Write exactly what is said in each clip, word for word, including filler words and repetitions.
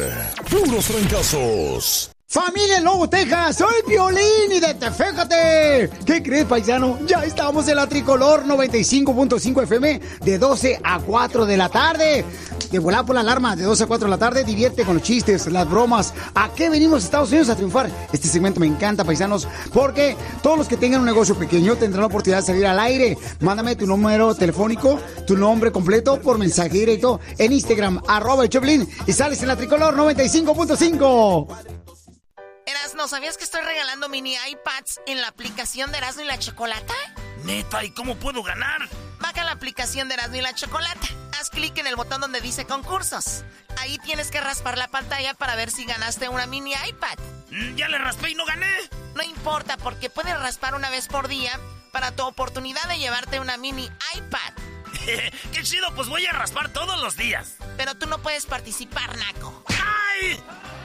Puros Trancazos. Familia Lobo, Texas, soy Piolín y de Teféjate. ¿Qué crees, paisano? Ya estamos en la Tricolor noventa y cinco punto cinco F M de doce a cuatro de la tarde. De volar por la alarma de doce a cuatro de la tarde, divierte con los chistes, las bromas. ¿A qué venimos a Estados Unidos a triunfar? Este segmento me encanta, paisanos, porque todos los que tengan un negocio pequeño tendrán la oportunidad de salir al aire. Mándame tu número telefónico, tu nombre completo por mensaje directo en Instagram, arroba el Choplin, y sales en la Tricolor noventa y cinco punto cinco. Erasno, ¿sabías que estoy regalando mini iPads en la aplicación de Erasno y la Chocolata? Neta, ¿y cómo puedo ganar? Baja la aplicación de Erasno y la Chocolata. Haz clic en el botón donde dice concursos. Ahí tienes que raspar la pantalla para ver si ganaste una mini iPad. Mm, ya le raspé y no gané. No importa, porque puedes raspar una vez por día para tu oportunidad de llevarte una mini iPad. ¡Qué chido! Pues voy a raspar todos los días. Pero tú no puedes participar, naco. ¡Ay!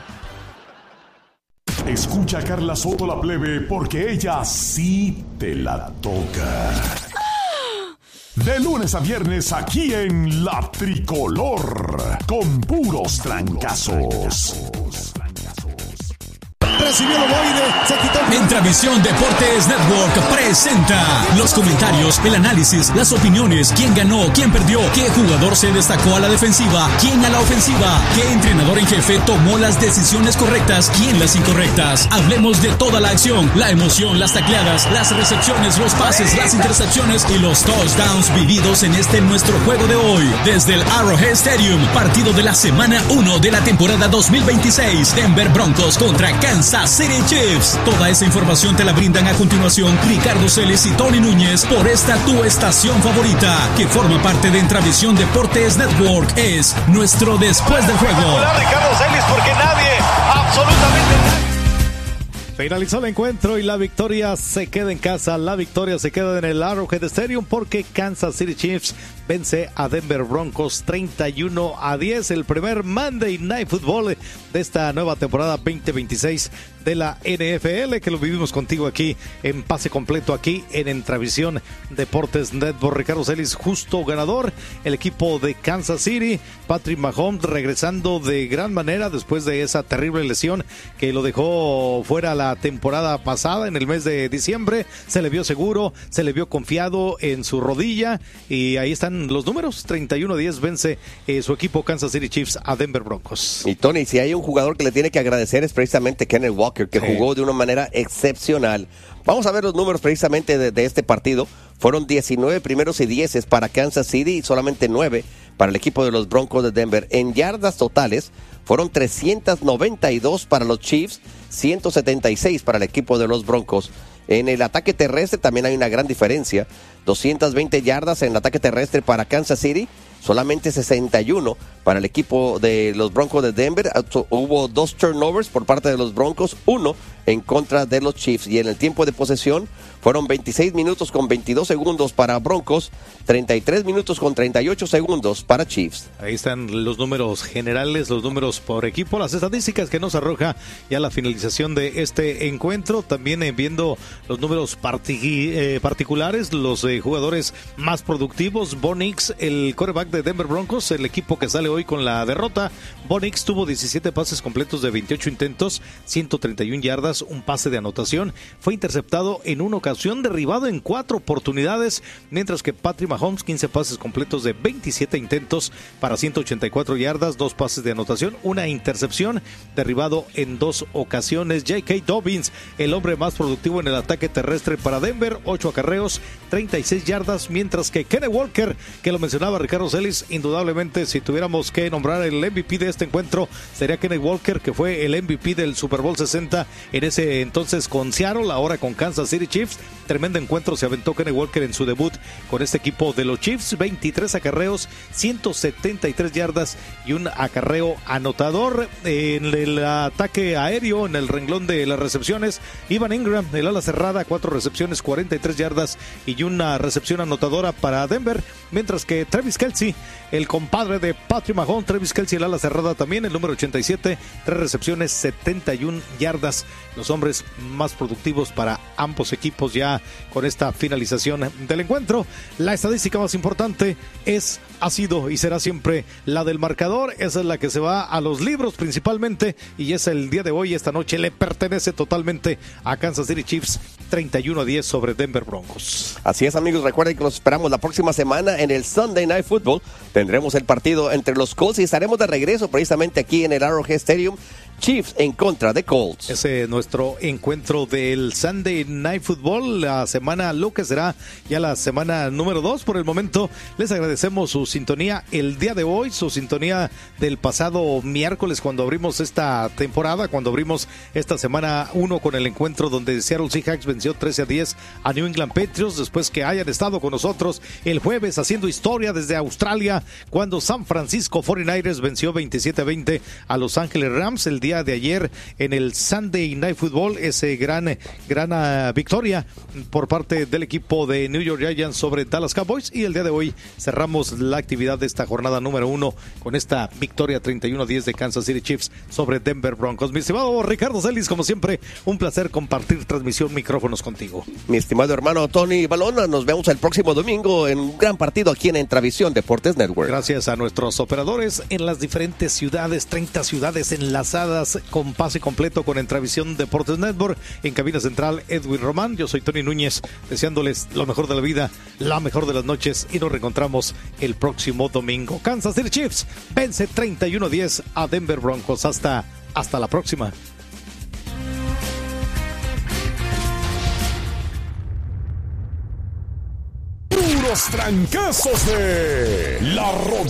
Escucha a Carla Soto la plebe, porque ella sí te la toca. De lunes a viernes aquí en La Tricolor, con puros trancazos. Recibió el ovoide, se quitó el... Entravisión Deportes Network presenta los comentarios, el análisis, las opiniones, quién ganó, quién perdió, qué jugador se destacó a la defensiva, quién a la ofensiva, qué entrenador en jefe tomó las decisiones correctas, quién las incorrectas. Hablemos de toda la acción, la emoción, las tacleadas, las recepciones, los pases, las intercepciones y los touchdowns vividos en este nuestro juego de hoy. Desde el Arrowhead Stadium, partido de la semana uno de la temporada dos mil veintiséis, Denver Broncos contra Kansas City Chiefs. Toda esa información te la brindan a continuación Ricardo Celis y Tony Núñez por esta tu estación favorita, que forma parte de Entravisión Deportes Network. Es nuestro Después del Juego. Ricardo Celis, porque nadie, absolutamente nadie. Finalizó el encuentro y la victoria se queda en casa. La victoria se queda en el Arrowhead Stadium porque Kansas City Chiefs vence a Denver Broncos treinta y uno a diez. El primer Monday Night Football de esta nueva temporada veinte veintiséis de la N F L, que lo vivimos contigo aquí en pase completo, aquí en Entravisión Deportes Network. Ricardo Celis, justo ganador. El equipo de Kansas City, Patrick Mahomes regresando de gran manera después de esa terrible lesión que lo dejó fuera la temporada pasada en el mes de diciembre. Se le vio seguro, se le vio confiado en su rodilla y ahí están los números. treinta y uno a diez vence eh, su equipo Kansas City Chiefs a Denver Broncos. Y Tony, si hay un jugador que le tiene que agradecer es precisamente Kenneth Walker, que sí jugó de una manera excepcional. Vamos a ver los números precisamente de, de este partido. Fueron diecinueve primeros y dieces para Kansas City y solamente nueve para el equipo de los Broncos de Denver. En yardas totales fueron trescientos noventa y dos para los Chiefs, ciento setenta y seis para el equipo de los Broncos. En el ataque terrestre también hay una gran diferencia. doscientas veinte yardas en el ataque terrestre para Kansas City, solamente sesenta y uno para el equipo de los Broncos de Denver. Hubo dos turnovers por parte de los Broncos, uno en contra de los Chiefs. Y en el tiempo de posesión fueron veintiséis minutos con veintidós segundos para Broncos, treinta y tres minutos con treinta y ocho segundos para Chiefs. Ahí están los números generales, los números por equipo, las estadísticas que nos arroja ya la finalización de este encuentro. También eh, viendo los números partic- eh, particulares, los eh, jugadores más productivos. Bo Nix, el quarterback de Denver Broncos, el equipo que sale hoy con la derrota. Bo Nix tuvo diecisiete pases completos de veintiocho intentos, ciento treinta y una yardas, un pase de anotación. Fue interceptado en una ocasión, derribado en cuatro oportunidades, mientras que Patrick Mahomes, quince pases completos de veintisiete intentos para ciento ochenta y cuatro yardas, dos pases de anotación, una intercepción, derribado en dos ocasiones. J K. Dobbins, el hombre más productivo en el ataque terrestre para Denver, ocho acarreos, treinta y seis yardas, mientras que Kenneth Walker, que lo mencionaba Ricardo Celis, indudablemente si tuviéramos que nombrar el M V P de este encuentro, sería Kenneth Walker, que fue el M V P del Super Bowl sesenta en ese entonces con Seattle, ahora con Kansas City Chiefs. Tremendo encuentro se aventó Kenneth Walker en su debut con este equipo de los Chiefs, veintitrés acarreos, ciento setenta y tres yardas y un acarreo anotador. En el ataque aéreo, en el renglón de las recepciones, Evan Ingram, el ala cerrada, cuatro recepciones, cuarenta y tres yardas y una recepción anotadora para Denver, mientras que Travis Kelce, el compadre de Patrick Mahomes, Travis Kelce, el ala cerrada también, el número ochenta y siete, tres recepciones, setenta y una yardas los hombres más productivos para ambos equipos ya con esta finalización del encuentro. La estadística más importante es, ha sido y será siempre la del marcador. Esa es la que se va a los libros principalmente, y es el día de hoy, esta noche le pertenece totalmente a Kansas City Chiefs, treinta y uno a diez sobre Denver Broncos. Así es, amigos, recuerden que los esperamos la próxima semana en el Sunday Night Football. Tendremos el partido entre los Colts y estaremos de regreso precisamente aquí en el Arrowhead Stadium. Chiefs en contra de Colts. Ese es nuestro encuentro del Sunday Night Football, la semana, lo que será ya la semana número dos. Por el momento, les agradecemos su sintonía el día de hoy, su sintonía del pasado miércoles cuando abrimos esta temporada, cuando abrimos esta semana uno con el encuentro donde Seattle Seahawks venció trece a diez a New England Patriots, después que hayan estado con nosotros el jueves haciendo historia desde Australia, cuando San Francisco cuarenta y nueve ers venció veintisiete a veinte a Los Ángeles Rams. El día de ayer en el Sunday Night Football, ese gran, gran uh, victoria por parte del equipo de New York Giants sobre Dallas Cowboys, y el día de hoy cerramos la actividad de esta jornada número uno con esta victoria treinta y uno a diez de Kansas City Chiefs sobre Denver Broncos. Mi estimado Ricardo Celis, como siempre, un placer compartir transmisión, micrófonos contigo. Mi estimado hermano Tony Balona, nos vemos el próximo domingo en un gran partido aquí en Entravisión Deportes Network. Gracias a nuestros operadores en las diferentes ciudades, treinta ciudades enlazadas con pase completo con Entravisión Deportes Network. En cabina central, Edwin Román. Yo soy Tony Núñez, deseándoles lo mejor de la vida, la mejor de las noches, y nos reencontramos el próximo domingo. Kansas City Chiefs vence treinta y uno a diez a Denver Broncos. Hasta, hasta la próxima. Puros trancazos de La Rodilla